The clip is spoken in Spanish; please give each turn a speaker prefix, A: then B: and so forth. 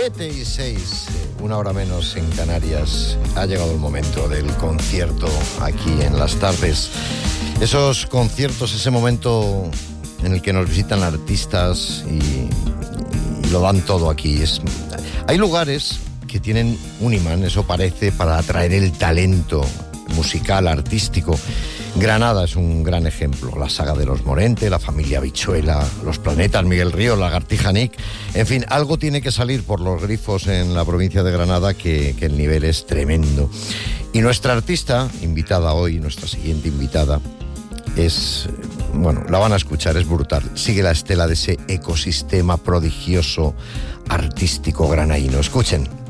A: 7:06, una hora menos en Canarias. Ha llegado el momento del concierto aquí en las tardes. Esos conciertos, ese momento en el que nos visitan artistas y lo dan todo aquí. Hay lugares que tienen un imán, eso parece, para atraer el talento musical, artístico. Granada es un gran ejemplo. La saga de los Morente, la familia Habichuela, los Planetas, Miguel Ríos, Lagartija Nick. En fin, algo tiene que salir por los grifos en la provincia de Granada que el nivel es tremendo. Y nuestra artista invitada hoy, nuestra siguiente invitada, es... bueno, la van a escuchar, es brutal. Sigue la estela de ese ecosistema prodigioso artístico granaíno. Escuchen.